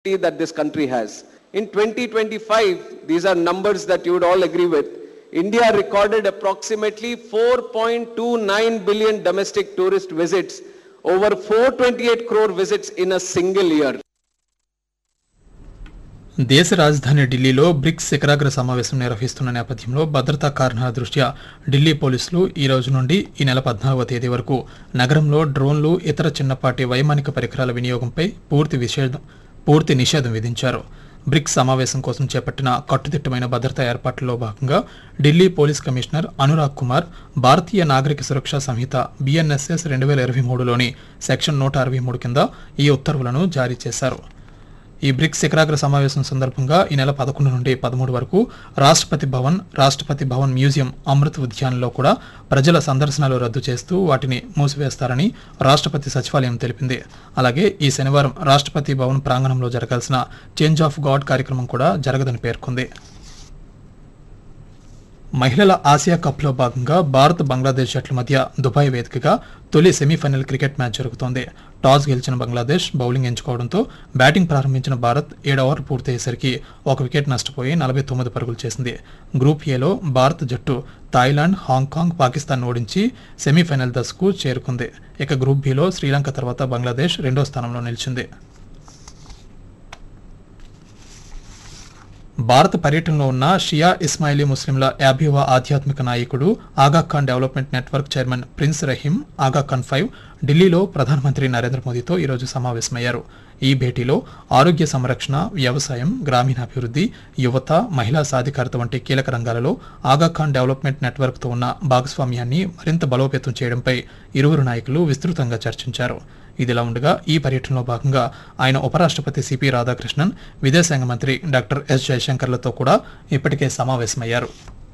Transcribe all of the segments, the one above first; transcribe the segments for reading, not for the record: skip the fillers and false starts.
that this country has. In 2025, these are numbers that you would all agree with, India recorded approximately 4.29 billion domestic tourist visits, over 428 crore visits in a single year. దేశ రాజధాని ఢిల్లీలో bricks శిఖరాగ్ర సమావేశం నిర్వహిస్తున్న నేపథ్యంలో భద్రతా కారణాల దృష్ట్యా ఢిల్లీ పోలీసులు ఈ రోజు నుండి ఈ నెల 14వ తేదీ వరకు నగరంలో డ్రోన్లు ఇతర చిన్నపాటి వైమానిక పరికరాల వినియోగంపై పూర్తి నిషేధం విధించారు. బ్రిక్స్ సమావేశం కోసం చేపట్టిన కట్టుదిట్టమైన భద్రతా ఏర్పాట్లలో భాగంగా ఢిల్లీ పోలీస్ కమిషనర్ అనురాగ్ కుమార్ భారతీయ నాగరిక సురక్షా సంహిత BNSS 2023లోని సెక్షన్ 163 కింద ఈ ఉత్తర్వులను జారీ చేశారు. ఈ బ్రిక్స్ శిఖరాగ్ర సమావేశం సందర్భంగా ఈ నెల 11 నుండి 13 వరకు రాష్ట్రపతి భవన్ మ్యూజియం అమృత్ ఉద్యాన్లో కూడా ప్రజల సందర్శనలు రద్దు చేస్తూ వాటిని మూసివేస్తారని రాష్ట్రపతి సచివాలయం తెలిపింది. అలాగే ఈ శనివారం రాష్ట్రపతి భవన్ ప్రాంగణంలో జరగాల్సిన చేంజ్ ఆఫ్ గార్డ్ కార్యక్రమం కూడా జరగదని పేర్కొంది. మహిళల ఆసియా కప్లో భాగంగా భారత్ బంగ్లాదేశ్ జట్ల మధ్య దుబాయ్ వేదికగా తొలి సెమీఫైనల్ క్రికెట్ మ్యాచ్ జరుగుతోంది. టాస్ గెలిచిన బంగ్లాదేశ్ బౌలింగ్ ఎంచుకోవడంతో బ్యాటింగ్ ప్రారంభించిన భారత్ 7 ఓవర్లు పూర్తయ్యేసరికి 1 వికెట్ నష్టపోయి 49 పరుగులు చేసింది. గ్రూప్ ఏలో భారత్ జట్టు థాయిలాండ్, హాంకాంగ్, పాకిస్తాన్ ఓడించి సెమీఫైనల్ దశకు చేరుకుంది. ఇక గ్రూప్ బిలో శ్రీలంక తర్వాత బంగ్లాదేశ్ 2వ స్థానంలో నిలిచింది. భారత పర్యటనలో ఉన్న షియా ఇస్మాయిలీ ముస్లింల 50వ ఆధ్యాత్మిక నాయకుడు Aga Khan development network chairman prince Rahim Aga Khan 5 ఢిల్లీలో ప్రధానమంత్రి నరేంద్ర మోదీతో ఈరోజు సమావేశమయ్యారు. ఈ భేటీలో ఆరోగ్య సంరక్షణ, వ్యవసాయం, గ్రామీణాభివృద్ధి, యువత, మహిళా సాధికారత వంటి కీలక రంగాలలో ఆగాఖాన్ డెవలప్మెంట్ నెట్వర్క్తో ఉన్న భాగస్వామ్యాన్ని మరింత బలోపేతం చేయడంపై ఇరువురు నాయకులు విస్తృతంగా చర్చించారు. ఇదిలా ఉండగా ఈ పర్యటనలో భాగంగా ఆయన ఉపరాష్ట్రపతి సిపి రాధాకృష్ణన్, విదేశాంగ మంత్రి డాక్టర్ ఎస్ జయశంకర్లతో కూడా ఇప్పటికే సమావేశమయ్యారు.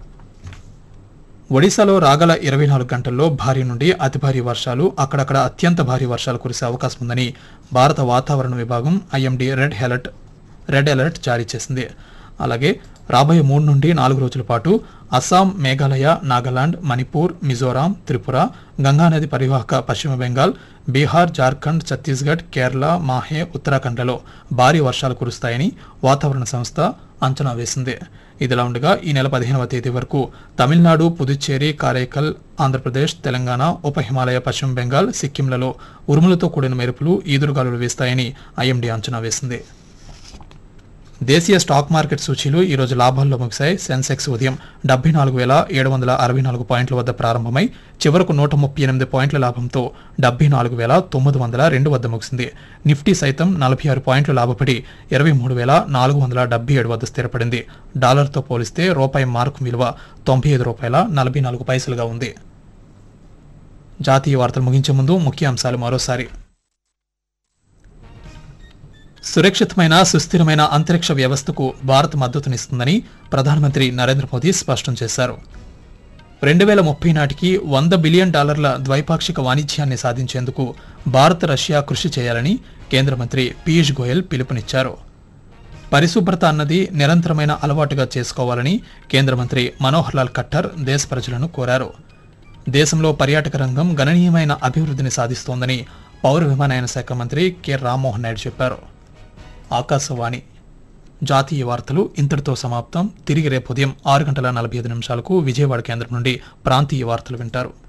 ఒడిశాలో రాగల 24 గంటల్లో భారీ నుండి అతి భారీ వర్షాలు, అక్కడక్కడ అత్యంత భారీ వర్షాలు కురిసే అవకాశం ఉందని భారత వాతావరణ విభాగం IMD రెడ్ అలర్ట్ జారీ చేసింది. అలాగే రాబోయే 3 నుండి 4 రోజుల పాటు అస్సాం, మేఘాలయ, నాగాలాండ్, మణిపూర్, మిజోరాం, త్రిపుర, గంగానది పరివాహక పశ్చిమ బెంగాల్, బీహార్, జార్ఖండ్, ఛత్తీస్గఢ్, కేరళ, మాహే, ఉత్తరాఖండ్లలో భారీ వర్షాలు కురుస్తాయని వాతావరణ సంస్థ అంచనా వేసింది. ఇదిలా ఉండగా ఈ నెల 15వ తేదీ వరకు తమిళనాడు, పుదుచ్చేరి, కారైకల్, ఆంధ్రప్రదేశ్, తెలంగాణ, ఉప హిమాలయ, పశ్చిమ బెంగాల్, సిక్కింలలో ఉరుములతో కూడిన మెరుపులు, ఈదురుగాలులు వీస్తాయని IMD అంచనా వేసింది. దేశీయ స్టాక్ మార్కెట్ సూచీలు ఈరోజు లాభాల్లో ముగిశాయి. సెన్సెక్స్ ఉదయం 74,764 పాయింట్ల వద్ద ప్రారంభమై చివరకు 138 పాయింట్ల లాభంతో 74,902 వద్ద ముగిసింది. నిఫ్టీ సైతం 46 పాయింట్లు లాభపడి 23,477 వద్ద స్థిరపడింది. డాలర్తో పోలిస్తే రూపాయి మార్కు విలువ ₹95.44గా ఉంది. జాతీయ వార్తలు ముగించే ముందు ముఖ్య అంశాలు మరోసారి. సురక్షితమైన, సుస్థిరమైన అంతరిక్ష వ్యవస్థకు భారత్ మద్దతునిస్తుందని ప్రధానమంత్రి నరేంద్ర మోదీ స్పష్టం చేశారు. 2030 నాటికి $100 బిలియన్ ద్వైపాక్షిక వాణిజ్యాన్ని సాధించేందుకు భారత్, రష్యా కృషి చేయాలని కేంద్ర మంత్రి పీయూష్ గోయల్ పిలుపునిచ్చారు. పరిశుభ్రత అన్నది నిరంతరమైన అలవాటుగా చేసుకోవాలని కేంద్ర మంత్రి మనోహర్ లాల్ ఖట్టర్ దేశ ప్రజలను కోరారు. దేశంలో పర్యాటక రంగం గణనీయమైన అభివృద్ధిని సాధిస్తోందని పౌర విమానయాన శాఖ మంత్రి కె రామ్మోహన్ నాయుడు చెప్పారు. ఆకాశవాణి జాతీయ వార్తలు ఇంతటితో సమాప్తం. తిరిగి రేపు ఉదయం 6:45 విజయవాడ కేంద్రం నుండి ప్రాంతీయ వార్తలు వింటారు.